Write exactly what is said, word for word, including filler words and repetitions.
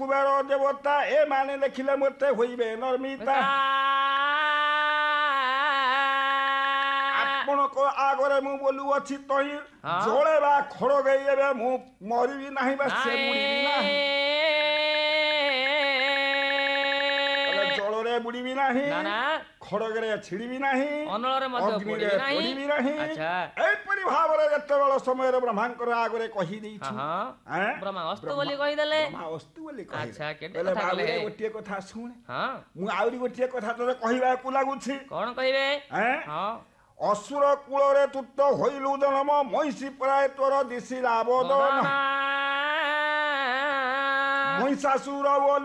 କୁବେର ଦେବତା ଏମାନେ ଦେଖିଲେ ମୋତେ ହୋଇବେ ନର୍ମିତା ଆପଣଙ୍କ ଆଗରେ ମୁଁ ବୋଲୁଅଛି ତହିଁ ଜଳେ ବା ଖଡ଼ଗେଇ ଏବେ ମୁଁ ମରିବି ନାହିଁ ବା ସେ ବୁଡ଼ିବି ନାହିଁ ଜଳରେ ବୁଡ଼ିବି ନାହିଁ ଖଡ଼ଗରେ ଛିଡ଼ିବି ନାହିଁ ଅଗ୍ନିରେ ପୋଡ଼ିବି ନାହିଁ ଏପରି ଭାବରେ ଯେତେବେଳେ ସମୟରେ ବ୍ରହ୍ମାଙ୍କର ଆଗରେ କହିଦେଇଛି ବ୍ରହ୍ମା ଅସ୍ତୁ ବୋଲି କହିଦେଲେ ଅସ୍ତୁ ବୋଲି କହିଲେ ଗୋଟିଏ କଥା ଶୁଣେ ମୁଁ ଆହୁରି ଗୋଟିଏ କଥା ତୋତେ କହିବାକୁ ଲାଗୁଛି କଣ କହିବେ ଅସୁର କୂଳରେ ତୁ ତ ହୋଇଲୁ ଜନମ ମଇଁଷି ପ୍ରାୟ ତୋର ଦିଶିଲା ବଦନ ମହିଷାସୁର